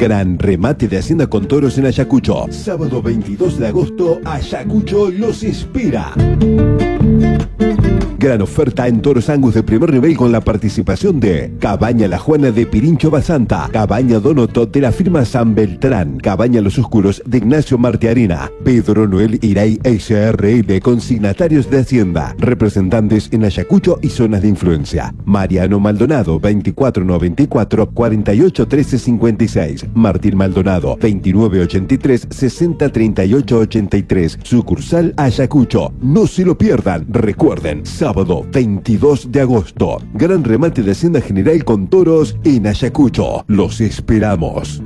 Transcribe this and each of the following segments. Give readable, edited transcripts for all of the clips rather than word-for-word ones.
Gran remate de Hacienda con toros en Ayacucho. Sábado 22 de agosto, Ayacucho los espera. Gran oferta en toros Angus de primer nivel con la participación de Cabaña La Juana de Pirincho Basanta, Cabaña Donoto de la firma San Beltrán, Cabaña Los Oscuros de Ignacio Martiarena, Pedro Noel Iray SRL, consignatarios de Hacienda, representantes en Ayacucho y zonas de influencia. Mariano Maldonado, 2494-481356. Martín Maldonado, 2983-603883. Sucursal Ayacucho. No se lo pierdan. Recuerden, sábado 22 de agosto. Gran remate de Hacienda General con toros en Ayacucho. Los esperamos.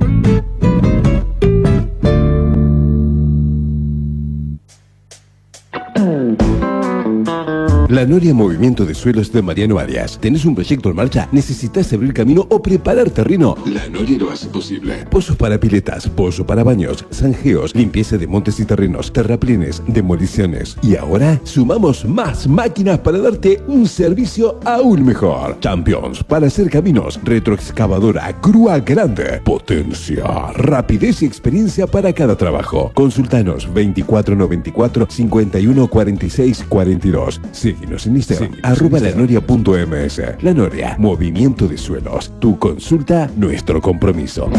La Noria Movimiento de Suelos de Mariano Arias. ¿Tenés un proyecto en marcha? ¿Necesitas abrir camino o preparar terreno? La Noria lo hace posible. Pozos para piletas, pozo para baños, zanjeos, limpieza de montes y terrenos, terraplenes, demoliciones. Y ahora sumamos más máquinas para darte un servicio aún mejor. Champions para hacer caminos, retroexcavadora, grúa grande, potencia, rapidez y experiencia para cada trabajo. Consultanos 2494-514642. Síguenos en Instagram, @lanoria.ms. La Noria, Movimiento de Suelos. Tu consulta, nuestro compromiso.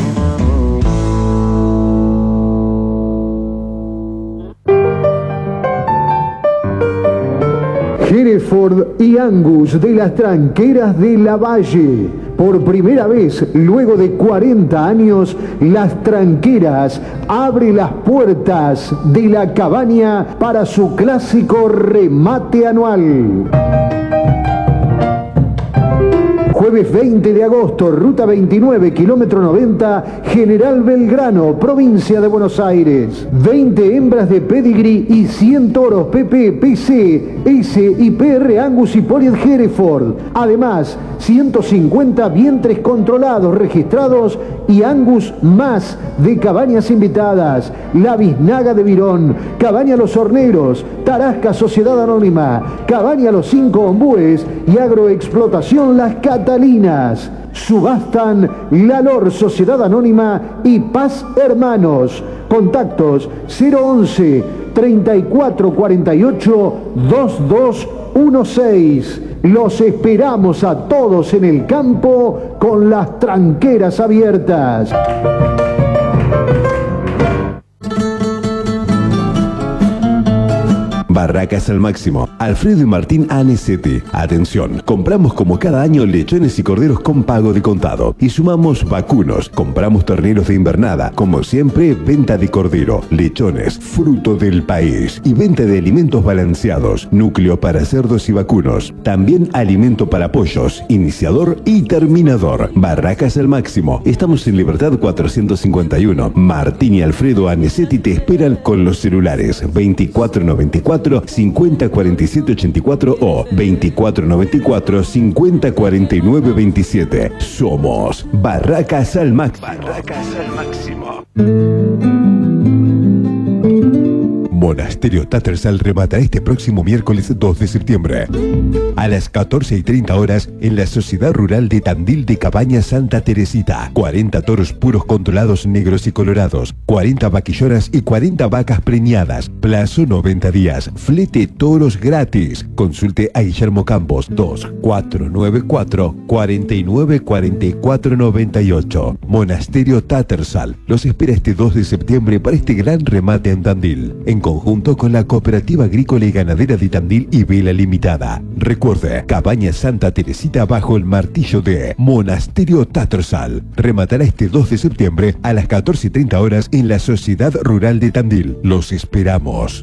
Hereford y Angus de las Tranqueras de la Valle. Por primera vez, luego de 40 años, Las Tranqueras abre las puertas de la cabaña para su clásico remate anual. Jueves 20 de agosto, ruta 29, kilómetro 90, General Belgrano, provincia de Buenos Aires. 20 hembras de pedigrí y 100 toros PP, PC, S y PR Angus y Poliet Hereford. Además, 150 vientres controlados, registrados y Angus más de cabañas invitadas. La Biznaga de Virón, Cabaña Los Horneros, Tarasca Sociedad Anónima, Cabaña Los Cinco Ombúes y Agroexplotación Las Catalinas. Subastan La Lor Sociedad Anónima y Paz Hermanos. Contactos 011 3448 2216. Los esperamos a todos en el campo con las tranqueras abiertas. Barracas al máximo. Alfredo y Martín Anesetti. Atención, compramos como cada año lechones y corderos con pago de contado. Y sumamos vacunos. Compramos terneros de invernada. Como siempre, venta de cordero, lechones, fruto del país. Y venta de alimentos balanceados. Núcleo para cerdos y vacunos. También alimento para pollos, iniciador y terminador. Barracas al máximo. Estamos en Libertad 451. Martín y Alfredo Anesetti te esperan con los celulares 2494 5047 84 o 2494 5049 27. Somos Barracas al máximo. Barracas al máximo. Monasterio Tattersall remata este próximo miércoles 2 de septiembre a las 14:30 horas en la Sociedad Rural de Tandil de Cabaña Santa Teresita. 40 toros puros controlados negros y colorados, 40 vaquillonas y 40 vacas preñadas. Plazo 90 días. Flete toros gratis. Consulte a Guillermo Campos 2494 49 44 98. Monasterio Tattersall los espera este 2 de septiembre para este gran remate en Tandil, en conjunto con la Cooperativa Agrícola y Ganadera de Tandil y Vela Limitada. Recuerde, Cabaña Santa Teresita bajo el martillo de Monasterio Tattersall. Rematará este 2 de septiembre a las 14:30 horas en la Sociedad Rural de Tandil. Los esperamos.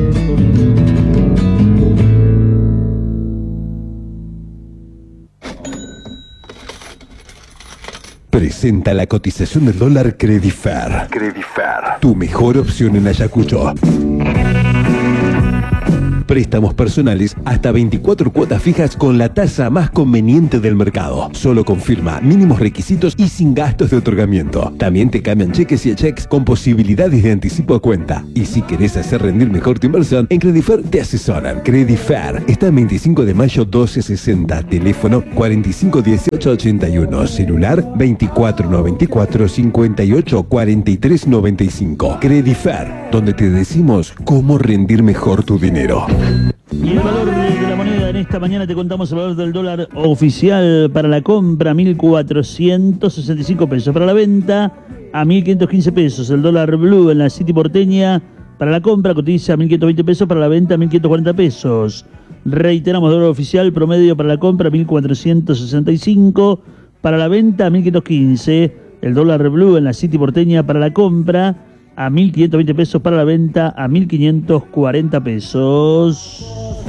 Presenta la cotización del dólar Credifer. Tu mejor opción en Ayacucho. Préstamos personales hasta 24 cuotas fijas con la tasa más conveniente del mercado. Solo confirma mínimos requisitos y sin gastos de otorgamiento. También te cambian cheques y cheques con posibilidades de anticipo a cuenta. Y si querés hacer rendir mejor tu inversión, en Credifer te asesoran. Credifer está en 25 de mayo 1260, teléfono 451881, celular 2494 58 43 95. Credifer, donde te decimos cómo rendir mejor tu dinero. Y el valor de la moneda en esta mañana te contamos el valor del dólar oficial para la compra 1.465 pesos, para la venta a 1.515 pesos. El dólar blue en la City porteña para la compra cotiza a 1.520 pesos, para la venta a 1.540 pesos. Reiteramos, dólar oficial promedio para la compra 1.465, para la venta a 1.515. El dólar blue en la City porteña para la compra a 1.520 pesos, para la venta a 1.540 pesos.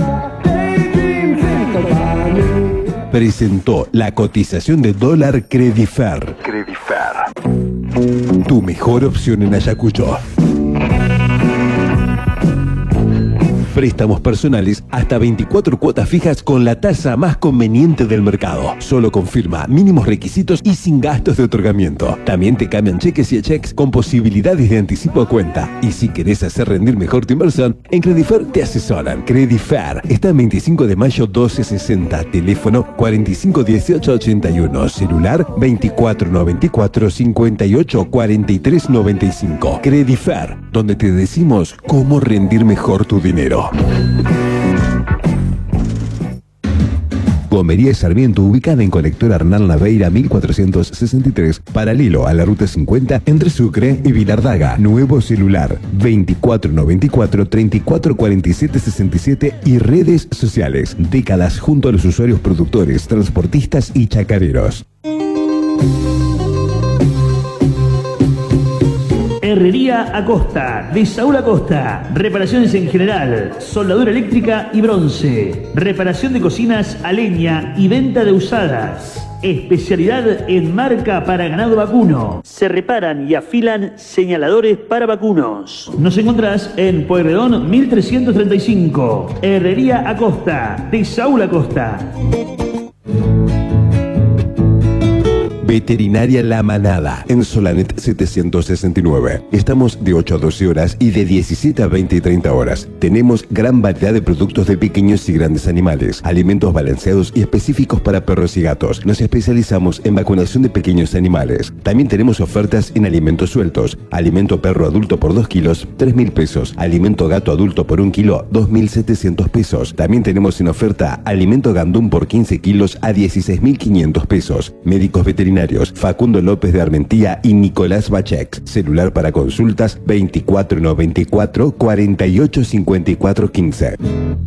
Presentó la cotización de dólar Credifer. Tu mejor opción en Ayacucho. Préstamos personales hasta 24 cuotas fijas con la tasa más conveniente del mercado. Solo confirma mínimos requisitos y sin gastos de otorgamiento. También te cambian cheques y cheques con posibilidades de anticipo a cuenta. Y si querés hacer rendir mejor tu inversión, en Credifer te asesoran. Credifer está en 25 de mayo 1260, teléfono 451881, celular 2494 58 43 95. Credifer, donde te decimos cómo rendir mejor tu dinero. Gomería Sarmiento, ubicada en Colector Hernán Naveira 1463, paralelo a la Ruta 50 entre Sucre y Vilardaga. Nuevo celular 2494 3447 67 y redes sociales. Décadas junto a los usuarios, productores, transportistas y chacareros. Herrería Acosta, de Saúl Acosta. Reparaciones en general, soldadura eléctrica y bronce. Reparación de cocinas a leña y venta de usadas. Especialidad en marca para ganado vacuno. Se reparan y afilan señaladores para vacunos. Nos encontrás en Pueyrredón 1335. Herrería Acosta, de Saúl Acosta. Veterinaria La Manada, en Solanet 769. Estamos de 8 a 12 horas y de 17 a 20 y 30 horas. Tenemos gran variedad de productos de pequeños y grandes animales, alimentos balanceados y específicos para perros y gatos. Nos especializamos en vacunación de pequeños animales. También tenemos ofertas en alimentos sueltos. Alimento perro adulto por 2 kilos, 3.000 pesos. Alimento gato adulto por 1 kilo, 2.700 pesos. También tenemos en oferta alimento gandum por 15 kilos a 16.500 pesos. Médicos veterinarios Facundo López de Armentía y Nicolás Bachek. Celular para consultas 2494 48 54 15.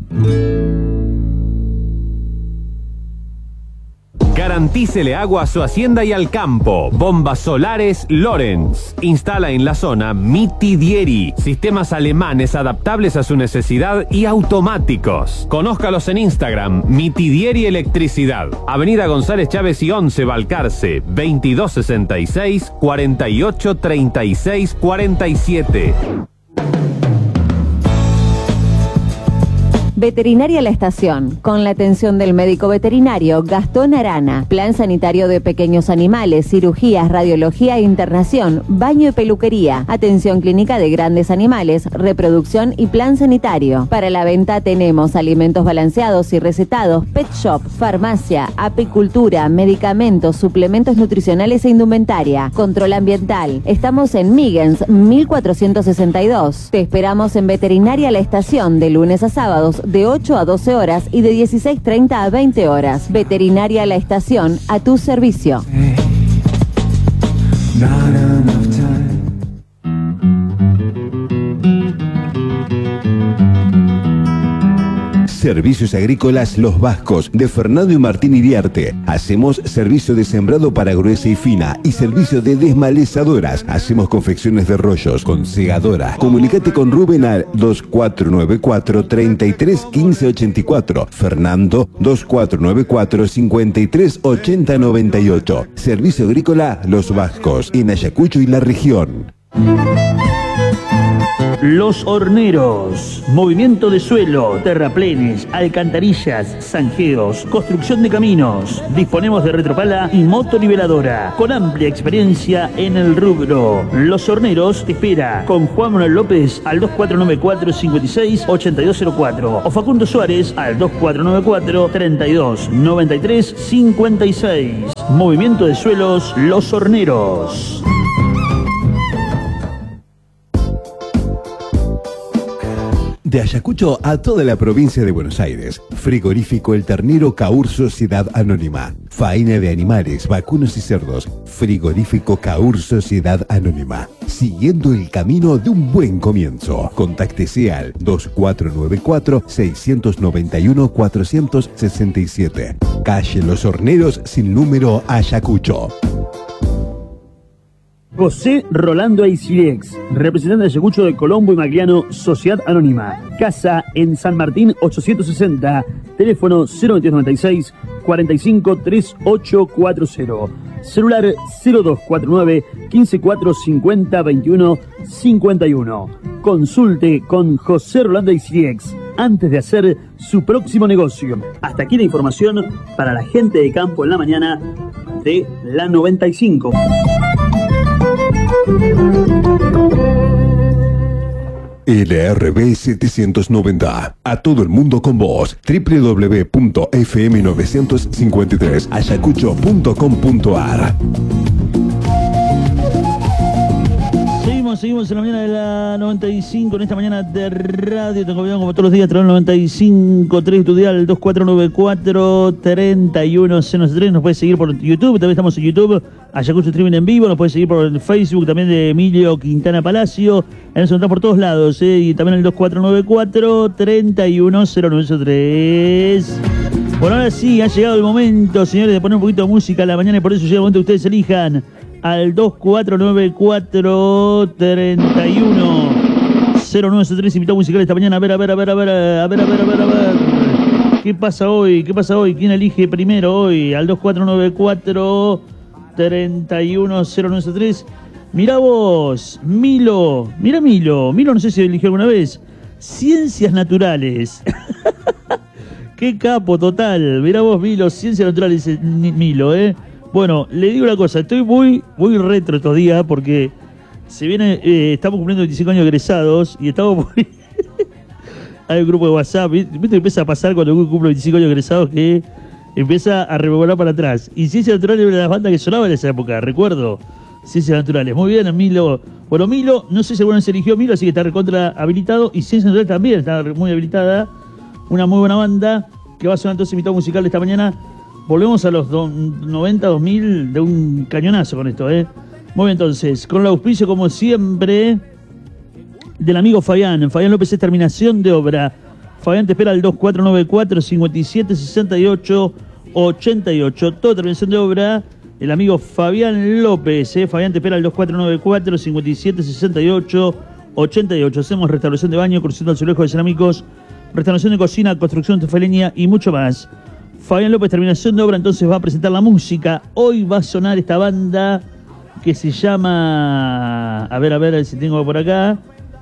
Garantícele agua a su hacienda y al campo. Bombas solares Lorenz. Instala en la zona Mitidieri. Sistemas alemanes adaptables a su necesidad y automáticos. Conózcalos en Instagram, Mitidieri Electricidad. Avenida González Chávez y 11, Balcarce, 2266 48 36 47. Veterinaria La Estación, con la atención del médico veterinario Gastón Arana. Plan sanitario de pequeños animales, cirugías, radiología e internación, baño y peluquería. Atención clínica de grandes animales, reproducción y plan sanitario. Para la venta tenemos alimentos balanceados y recetados, pet shop, farmacia, apicultura, medicamentos, suplementos nutricionales e indumentaria. Control ambiental. Estamos en Migens 1462. Te esperamos en Veterinaria La Estación de lunes a sábados de 8 a 12 horas y de 16:30 a 20 horas. Veterinaria La Estación, a tu servicio. Servicios Agrícolas Los Vascos, de Fernando y Martín Iriarte. Hacemos servicio de sembrado para gruesa y fina y servicio de desmalezadoras. Hacemos confecciones de rollos con segadora. Comunicate con Rubén al 2494 33 15 84. Fernando 2494 53 80 98. Servicio Agrícola Los Vascos, en Ayacucho y la región. Los Horneros, movimiento de suelo, terraplenes, alcantarillas, zanjeos, construcción de caminos. Disponemos de retropala y motoniveladora, con amplia experiencia en el rubro. Los Horneros te espera con Juan Manuel López al 2494-56-8204 o Facundo Suárez al 2494-3293-56. Movimiento de suelos, Los Horneros. De Ayacucho a toda la provincia de Buenos Aires. Frigorífico El Ternero Caur Sociedad Anónima. Faena de animales, vacunos y cerdos. Frigorífico Caur Sociedad Anónima. Siguiendo el camino de un buen comienzo. Contáctese al 2494-691-467. Calle Los Horneros sin número, Ayacucho. José Rolando Aisilex, representante de Ayacucho de Colombo y Magliano, Sociedad Anónima. Casa en San Martín 860, teléfono 02296 45 3840. Celular 0249 15450 21 51. Consulte con José Rolando Aisilex antes de hacer su próximo negocio. Hasta aquí la información para la gente de campo en la mañana de la 95. LRB 790. A todo el mundo con vos. www.fm953ayacucho.com.ar. Seguimos en la mañana de la 95, en esta mañana de radio. Te convidamos como todos los días a través del 95.3 Estudial 2494-3103. Nos puedes seguir por YouTube, también estamos en YouTube, Ayacucho Streaming en vivo. Nos puedes seguir por el Facebook también de Emilio Quintana Palacio. Ahí nos encontramos por todos lados, y también el 2494-310903. Bueno, ahora sí, ha llegado el momento, señores, de poner un poquito de música a la mañana, y por eso llega el momento que ustedes elijan al 2494-310903. Invitado musical esta mañana. A ver. ¿Qué pasa hoy? ¿Quién elige primero hoy? Al 2494-310903. Mirá vos, Milo, no sé si eligió alguna vez. Ciencias Naturales. Qué capo total. Mirá vos, Milo, Ciencias Naturales, Milo, Bueno, le digo una cosa, estoy muy retro estos días porque se viene, estamos cumpliendo 25 años egresados y estamos muy... Hay un grupo de WhatsApp, ¿viste que empieza a pasar cuando uno cumple 25 años egresados, que empieza a rememorar para atrás? Y Ciencias Naturales era una de las bandas que sonaba en esa época, recuerdo. Ciencias Naturales, muy bien, Milo. Bueno, Milo, no sé si alguno se eligió Milo, así que está recontra habilitado. Y Ciencias Naturales también está muy habilitada. Una muy buena banda que va a sonar entonces invitado musical de esta mañana. Volvemos a los 90, 2000 de un cañonazo con esto, Muy bien, entonces, con el auspicio, como siempre, del amigo Fabián López, es terminación de obra. Fabián te espera al 2494-5768-88. Toda terminación de obra, el amigo Fabián López, Fabián te espera al 2494-5768-88. Hacemos restauración de baño, cruciendo azulejos de cerámicos, restauración de cocina, construcción tefaleña y mucho más. Fabián López, terminación de obra, entonces va a presentar la música. Hoy va a sonar esta banda que se llama... A ver si tengo por acá.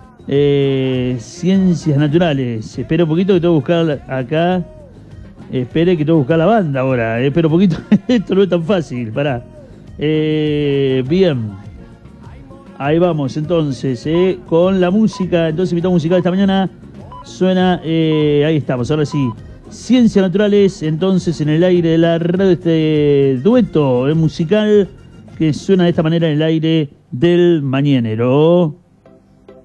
Ciencias Naturales. Espera un poquito que tengo que buscar acá. Espere que tengo que buscar la banda ahora. Espera un poquito. Esto no es tan fácil. Pará. Bien. Ahí vamos entonces. Con la música. Entonces, invitado musical esta mañana. Suena... ahí estamos, ahora sí. Ciencias Naturales, entonces en el aire de la radio, este dueto musical que suena de esta manera en el aire del mañanero.